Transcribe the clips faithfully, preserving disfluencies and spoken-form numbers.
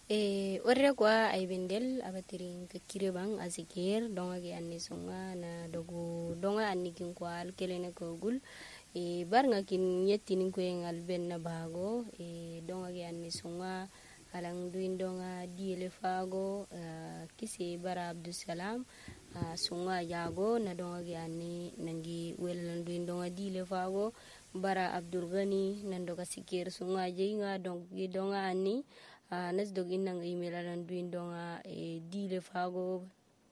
E orre kwa ay bendel abatirin ka kirebang azikir donga gi anni sunga na dogu donga anni kin kwa alkelene ko gul e bar nga kin yettinin ko en alben na bago e donga gi anni sunga alang duin donga diele fago uh, kisi bara abdusalam uh, sunga jago na donga gi anni nangi welan duin donga diele fago bara abdul gani nando ka sikir sunga jinga dong gi donga anni Uh, nas dog inang email alan duin donga e dile fago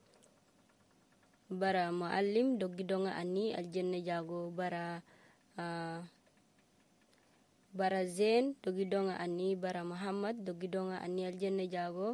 bara muallim doggi donga anni aljanna jago bara uh, bara zen doggi donga anni bara muhammad doggi donga anni aljanna jago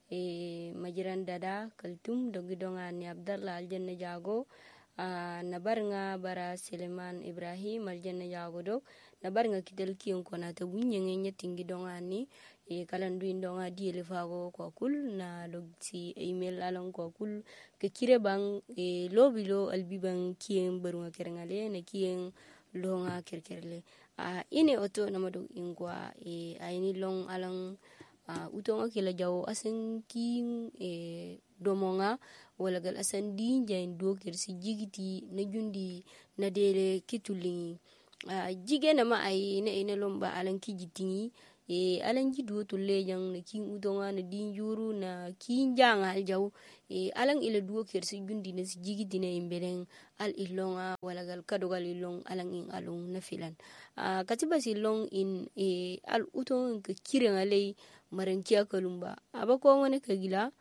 e majiran dada kaltum doggi donga anni abdallah aljanna jago uh, nabar nga bara Suleiman Ibrahim aljanna jago dog nabar nga kitel kiyon kona ta gunyenge nyetingi donga anni e kalan duin donga diele fago kwa kul na logsi email alon kwa kul ke kire bang e lobilo albi bang kien barunga kerengale na kien longa kerkerle a ine oto na madog ingwa e aini long alang uh, utonga kila jawo asen kin e domonga wala gal asan din jain do kersi jigiti na jundi na dele kitulingi uh, jige na ma ay ine ine lomba alang kijitingi e alan jidu to lejang na kin udonga na dinjuru na kin janga aljaw e alan ila duo kersi gundi na sijigi dina imbeleng al ilonga wala gal kadogal ilong alan in along na filan uh, katiba silong in e al uton ka kirenga lay marankia kalumba abako ngone kagila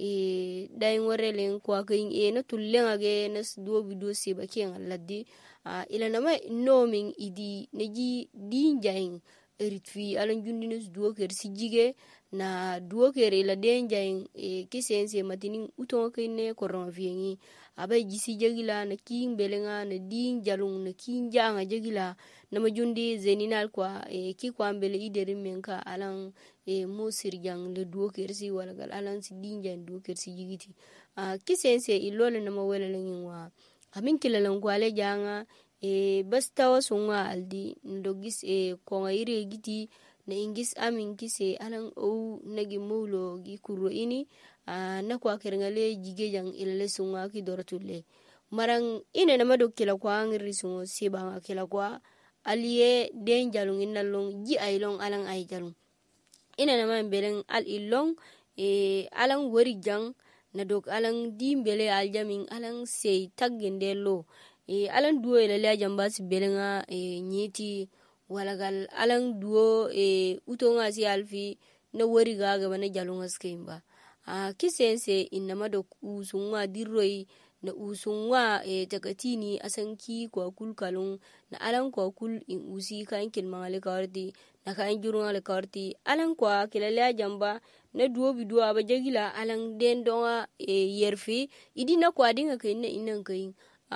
e dayin warelen kwa kayin e na tullenga ge na duo bido se bakiyan alladdi uh, ila nama nomin idi naji dinjayin eritfi alan jundinus duo ker sijige na duo ker ila denjain e kisense matinin uton kine koron fiengi abay jisi jagila na king belenga na din jalung na king janga jagila na majundi zeninal kwa e ki kwa mbele iderin menka alan e musir jang le duo ker si walagal alan si din jan duo ker sijigiti a kisense ilole na mawela lengin wa amin kilalan kwale janga e bastawa sunga aldi ndogis e konga ire giti na ingis amin kise alang ou nagi moulo gi kuro ini uh, na kwa kerengale jige jang ilale sunga ki doratulle marang ine na madok kila kwa ngiri sungo sibanga kila kwa aliye den jalung inalong ji ailong alang ay jalung ine na mbeleng al ilong e alang wari jang na dok alang dimbele aljamin alang sey taggende lo e alan duo ila la jamba si belenga e nyeti walagal alan duo e utonga si alfi na wari gaga bana jalunga skimba a kisense inama do usunga dirroi na usunga e takatini asanki kwa kul kalung na alan kwa kul in usi kan kilmangale karti na kan jurungale karti alan kwa kilala jamba na duo biduo abajagila alan den donga e yerfi idina kwa dinga kayna inan kayin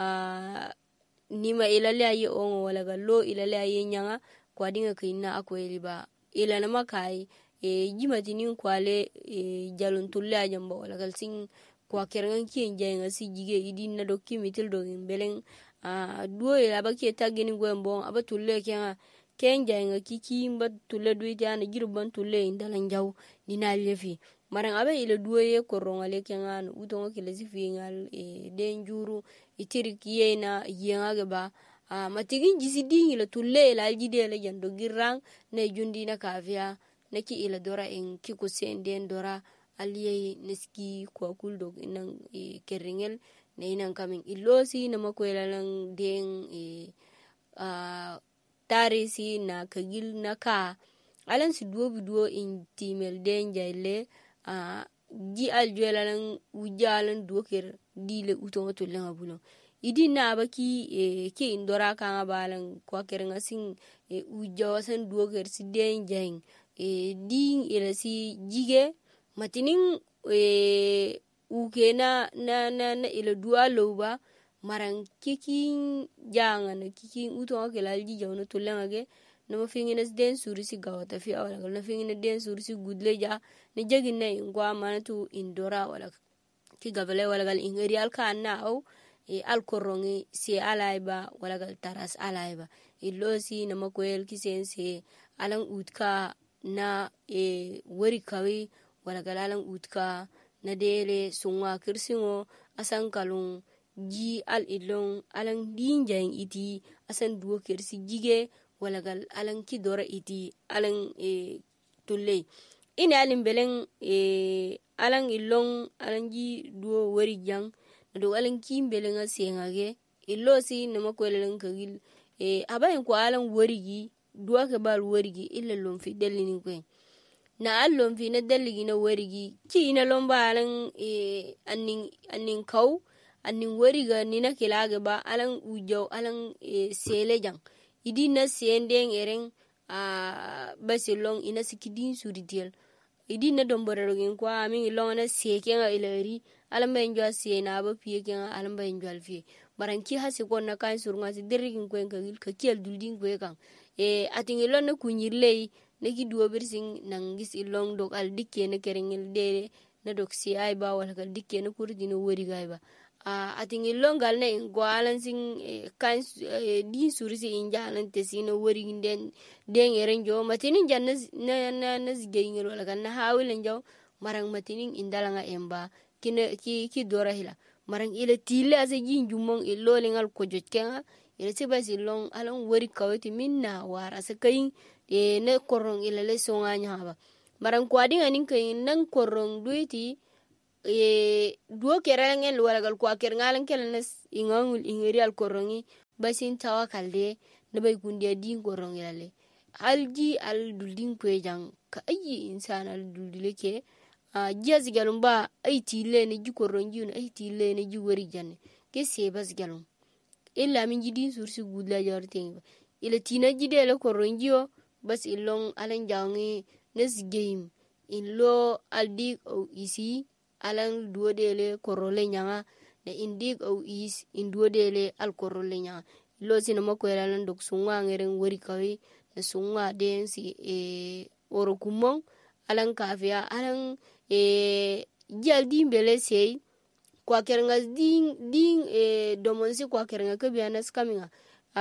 Uh, nima ilale aye ongo wala gallo ilale aye nyanga kwa dinga kina akweli ba ila na makai e jimati nin kwale e jalun tulle ajamba wala gal sing kwa kerangan kien jaynga si jige idin na dokki mitil dogin beleng uh, duo ila baki tagini gwembo aba tulle kenga ken jaynga kiki mba tulle duiti ana jirban tulle indalan jaw nina lefi marang abe ila duoye korongale kenga no utonga kila sifingal e denjuru itirik yena yenga geba a matigin jisi dingi la tulle ila aljide la jando girang na jundi na kavya naki ila dora en kiko senden dora aliye neski kwa kuldog inang e keringel na inang kaming ilosi na makwela lang deng e a tarisi na kagil na ka alan si duo biduo in timel den jaile Uh, ji aljuela lang ujalan duoker dile utonga tulenga bulo idi na abaki e ke indora kanga balang kwa kerenga sing e ujawasan duoker si den jeng e ding ila si jige matinin e uke na na na, na ila dua loba marang kikin janga na kikin utonga kelal ji jawno tulenga ge na mafingina den surisi gawata fi awala na fingina den surisi gudleja na jagin na ingwa manatu indora wala ki gavale wala gal ingeri alka na au e alkorongi si alaiba wala gal taras alaiba ilosi na makwel kisense alang utka na e wari kawi wala galalan utka na dele sunwa kirsingo asan kalun ji al ilong alang dinjang iti asan duo kirsi jige wala gal alang ki dora iti alang e tulle ina alin beleng e alang ilong alang ji duo wari jang na do alang ki belenga sengage illo si nama kweleng kagil e abayin ko alang warigi duo ke bal warigi illa lom fi delini kwen na allon fi na daligi na warigi ki ina lomba alang e anning anning kau anning wariga ni na kilage ba alang ujaw alang e selejang idi na sendeng ereng a basilong ina sikidin suridiel idi na domborogin kwa amin ilong na sekenga ilari alang ba injwa se na ba pie kenga alang ba injwa alfi baranki hasi ko na kan surunga si derigin kwen kagil kakiel duldin kwe kang e ating ilong na kunyirlei naki duo bersing nangis ilong dok al dikke na kerengel de na dok si ay ba wala kal dikke na kurdi no wori gay ba a ating ilong gal na ingo alan sing e, kan e, din surisi inja alan tesino wori den den erenjo matinin jan na na na zigengel wala kan na hawilen jaw marang matinin indalanga emba kina ki ki dora hila marang ila tile asa jin jumong ilo lengal ko jotkenga ila siba silong alan wori kaweti minna war asa kayin e na korong ila le songa nyaba marang kwadi nganing kay nang korong duiti e duo kerangel wala gal kwa kerangalan kelnes ingangul ingeri al korongi basin tawakalde na bay kundia din korong ila le alji al duldin kwejang ka ayi insan al duldile ke a jaz galumba ay tile ne ji korongi na ay tile ne ji wari janne ke se bas galum illa min jidin sursi gudla jarting ila tina jide le korongio bas ilong alang jangi nes game illo aldik au isi alang duo dele korole nyanga na indik au is induo dele al korole nyanga illo sinama ko elan dok sunga ngeren wori kawi na sunga den si e oro kumong alang kafia alang e jal dimbele sei kwa kerenga ding ding e domonsi kwa kerenga kebianas kaminga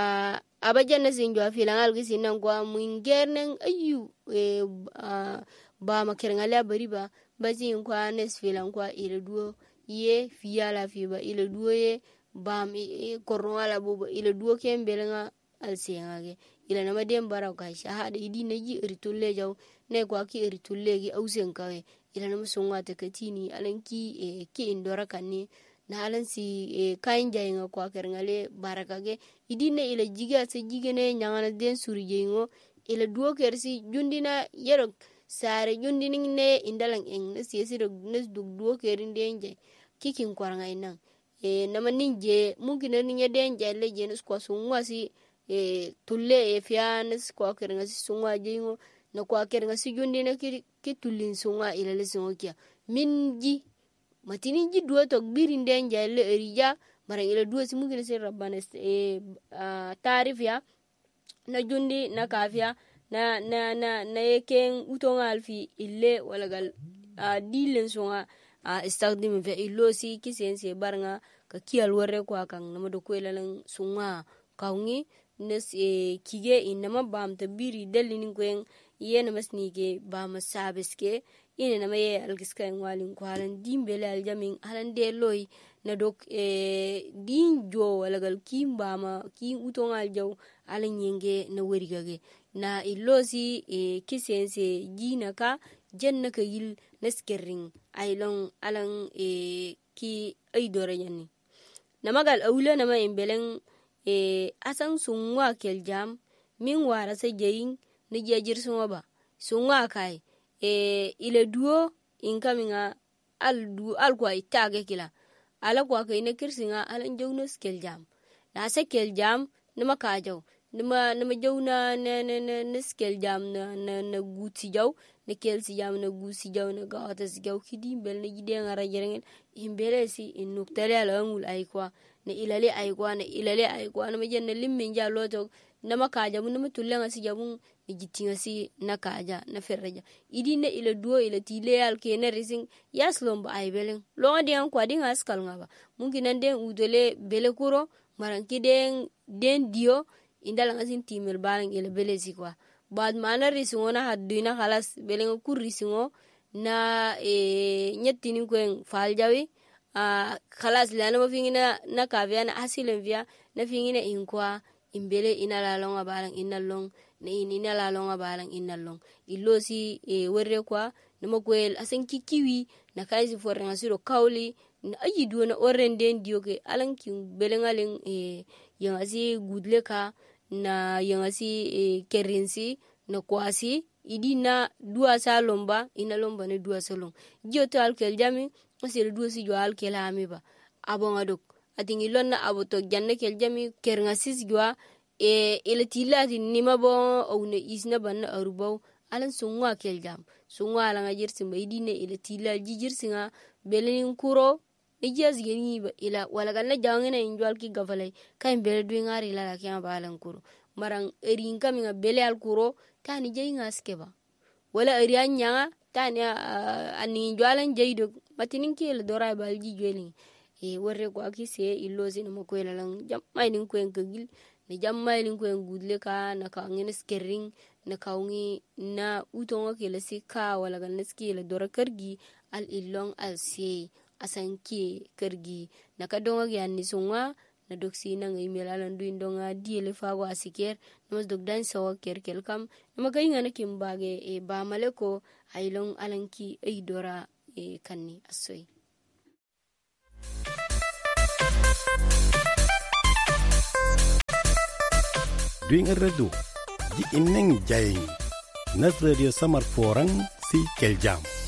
a abajana sinjwa filangal gisinan kwa mwingerneng ayu e uh, ba makerenga la bariba bazi kwa nes filan kwa ile duo ye fiala fiba ile duo ye ba mi koronga la buba ile duo kembelenga alsengage ile nama dem bara ka shahada idi neji ritulle jaw ne kwa ki ritulle gi ausen kawe ile nama songa te katini alanki e ki indora kanni na alan si e kain jaynga kwa kerngale barakage idine ile jiga se jigene nyangana den suri jengo ile duo kersi jundina yero sare jundini ne indalang eng na siesi do nes dug duo kerin denje kikin kwaranga inang e nama ninje mungkin ninje denje le jenes kwa sungwa si e tulle e fianes kwa kernga si sungwa jengo na kwa kernga si jundina ki, ki tullin sungwa ile le sungwa kia minji matini ji duo tok birin den jalle erija mara ila duo si mungkin se rabbana e uh, tarif ya na jundi na kafia na na na na yeken utonga alfi ille wala gal uh, dilen songa uh, istaqdim fa illo si kisense barnga ka kiyal warre ko kan namado ko ilalan sunga kawngi nes e kige inama bam ta biri dalini kwen yena masnike bam sabeske ine nama ye algiska ngwalin ko halan dimbele aljamin halan de loy na dok e din jo wala gal kimba ma ki uton aljaw alan yenge na werigage na ilosi e kisense jina ka janna ka yil naskerring aylon alan e ki ay dora yanni na magal awla na ma embelen e asan sunwa kel jam min wara sa jeyin ni jajir sunwa ba sunwa kai e ile duo inkaminga al du al kwa itage kila ala kwa kai ne kirsinga alan jawno skel jam na sa kel jam nima ka jaw nima nima jawna ne ne ne skel jam na na, na guti jaw ne kel si jam na gusi jaw na gawata si jaw kidi bel ne jide ngara jerengel imbele si inuktale ala ngul ay kwa ne ilale ay kwa ne ilale ay kwa na majen limmin ja loto nama kaja mun nama tulenga si jamun ni gitinga si na kaja na ferreja idi ne ila duo ila tile al kene rising yaslom ba ay belen longa dian kwa dinga askal ngaba mungkin ande udole bele kuro maranki den den dio indala ngasin timel balang ila bele si kwa bad mana risingo na hadduina khalas belen kur risingo na e nyettini kwen faljawi a khalas lana mafingina na kaviana hasilen via na fingina inkwa imbele ina lalonga balang inalong na ina lalonga balang inalong ilosi e werre kwa na makwel asen kikiwi na kaisi fornga siro kauli na ayi duona orenden dioke alan kin belengalen e yangasi gudleka na yangasi e kerinsi na kwasi idina dua salomba ina lomba ne dua salong joto alkel jami asel dua si jo alkel hamiba abonga dok atingi lonna aboto janne kel jami kernga sis jwa e ile tilati nima bon o ne isna banna arubaw alan sungwa kel jam sungwa ala jirsi maydine ile tilal jijirsinga belenin kuro ijaz geni ba ila wala ganna jangena injwal ki gafalay kay bele du ngari la kya balan kuro marang erin kaminga bele al kuro tani jey ngaskeba wala eri anya tani ani jwalan jeydo matinin kel doray balji jwelin e worre ko akise illozi no ko lalang jam maynin ko en kagil ne jam maynin ko en gudle ka na ka ngene skering na kawngi na utonga kele sika wala gan skile dora kargi al illong al se asanki kargi na kadonga yanni sunga na doksi na ngai melalan du indonga diele fago asiker nos dog dan sawa kerkel kam na magay nga na kimbage e ba maleko ailong alanki ay dora e kanni asoy Duing redu di ineng jay nas radio samar forang si keljam